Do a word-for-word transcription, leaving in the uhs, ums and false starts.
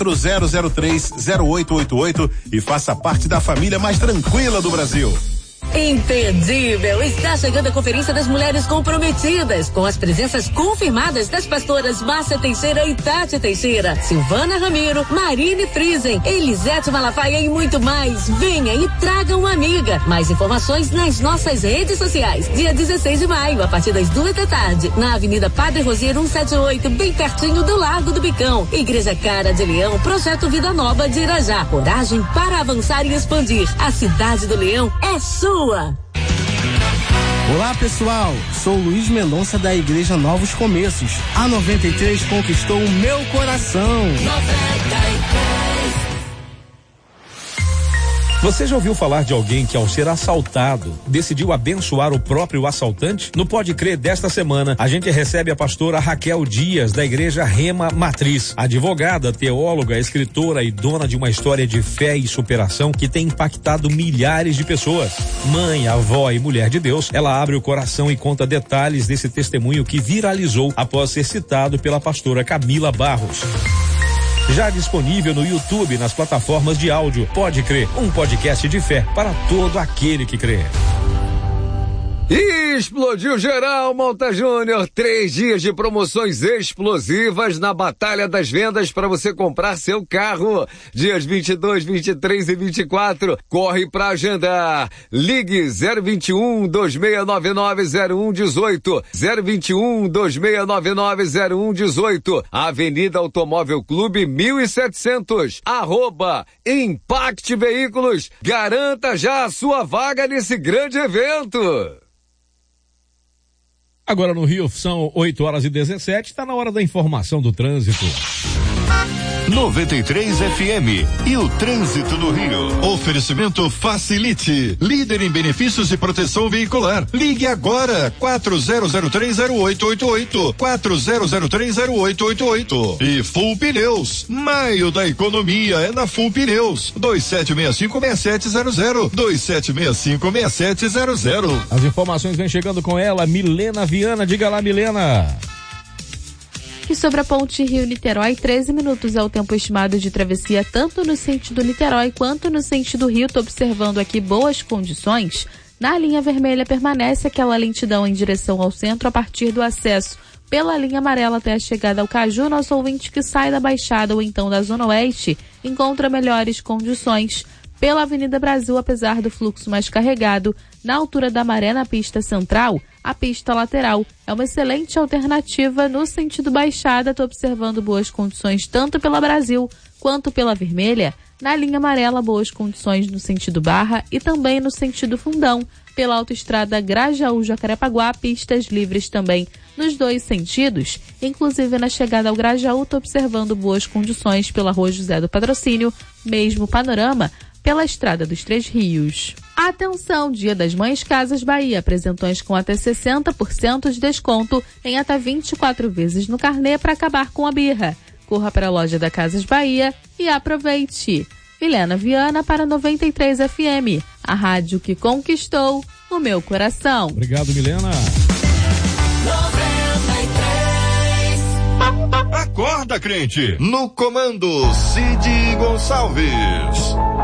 zero zero três zero oito oito oito e faça parte da família mais tranquila do Brasil. Imperdível! Está chegando a Conferência das Mulheres Comprometidas, com as presenças confirmadas das pastoras Márcia Teixeira e Tati Teixeira, Silvana Ramiro, Marine Friesen, Elisete Malafaia e muito mais. Venha e traga uma amiga. Mais informações nas nossas redes sociais. Dia dezesseis de maio, a partir das duas da tarde, na Avenida Padre Rosier cento e setenta e oito, bem pertinho do Largo do Bicão. Igreja Cara de Leão, Projeto Vida Nova de Irajá. Coragem para avançar e expandir. A cidade do Leão é sua. Olá pessoal, sou Luiz Mendonça da Igreja Novos Começos. A noventa e três conquistou o meu coração. noventa e três. Você já ouviu falar de alguém que, ao ser assaltado, decidiu abençoar o próprio assaltante? No Pode Crer desta semana, a gente recebe a pastora Raquel Dias, da Igreja Rema Matriz, advogada, teóloga, escritora e dona de uma história de fé e superação que tem impactado milhares de pessoas. Mãe, avó e mulher de Deus, ela abre o coração e conta detalhes desse testemunho que viralizou após ser citado pela pastora Camila Barros. Já disponível no YouTube, nas plataformas de áudio. Pode Crer, um podcast de fé para todo aquele que crê. Explodiu geral, Malta Júnior. Três dias de promoções explosivas na Batalha das Vendas para você comprar seu carro. Dias vinte e dois, vinte e três e vinte e quatro. Corre para agendar. Ligue zero vinte e um, dois seis nove nove, zero um um oito. zero vinte e um, dois seis nove nove, zero um um oito. Avenida Automóvel Clube mil e setecentos. Arroba Impact Veículos. Garanta já a sua vaga nesse grande evento. Agora no Rio são oito horas e dezessete, está na hora da informação do trânsito. noventa e três F M e o trânsito no Rio. Oferecimento Facilite, líder em benefícios de proteção veicular. Ligue agora, quatro zero zero três zero oito oito oito, quatro zero zero três zero oito oito oito. E Full Pneus, maio da economia é na Full Pneus, dois sete seis cinco, seis sete zero zero, dois sete seis cinco, seis sete zero zero. As informações vêm chegando com ela, Milena Viana. Diga lá, Milena. E sobre a ponte Rio-Niterói, treze minutos é o tempo estimado de travessia tanto no sentido Niterói quanto no sentido Rio. Estou observando aqui boas condições. Na linha vermelha permanece aquela lentidão em direção ao centro a partir do acesso pela linha amarela até a chegada ao Caju. Nosso ouvinte que sai da Baixada ou então da Zona Oeste encontra melhores condições pela Avenida Brasil, apesar do fluxo mais carregado. Na altura da Maré, na pista central, a pista lateral é uma excelente alternativa no sentido Baixada. Estou observando boas condições tanto pela Brasil quanto pela Vermelha. Na linha amarela, boas condições no sentido Barra e também no sentido Fundão. Pela autoestrada Grajaú-Jacarepaguá, pistas livres também nos dois sentidos. Inclusive na chegada ao Grajaú, estou observando boas condições pela Rua José do Patrocínio, mesmo panorama pela Estrada dos Três Rios. Atenção, Dia das Mães Casas Bahia, apresentões com até sessenta por cento de desconto em até vinte e quatro vezes no carnê para acabar com a birra. Corra para a loja da Casas Bahia e aproveite. Milena Viana para noventa e três F M, a rádio que conquistou o meu coração. Obrigado, Milena. noventa e três. Acorda, crente. No comando, Cid Gonçalves.